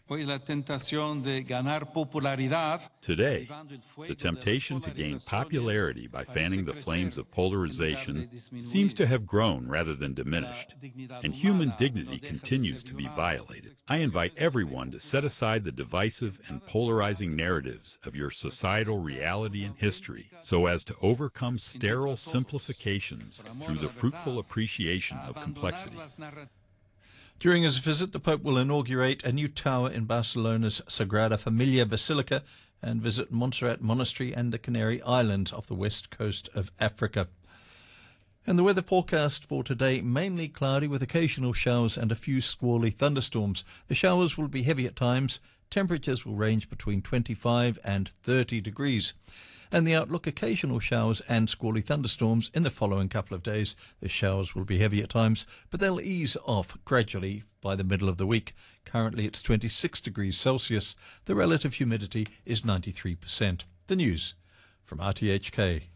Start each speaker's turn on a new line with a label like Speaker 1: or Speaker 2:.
Speaker 1: Today, the temptation to gain popularity by fanning the flames of polarization seems to have grown rather than diminished, and human dignity continues to be violated. I invite everyone to set aside the divisive and polarizing narratives of your societal reality and history so as to overcome sterile simplifications through the fruitful appreciation of complexity.
Speaker 2: During his visit, the Pope will inaugurate a new tower in Barcelona's Sagrada Familia Basilica and visit Montserrat Monastery and the Canary Islands off the west coast of Africa. And the weather forecast for today, mainly cloudy with occasional showers and a few squally thunderstorms. The showers will be heavy at times. Temperatures will range between 25 and 30 degrees. And the outlook, occasional showers and squally thunderstorms in the following couple of days. The showers will be heavy at times, but they'll ease off gradually by the middle of the week. Currently it's 26 degrees Celsius. The relative humidity is 93%. The news from RTHK.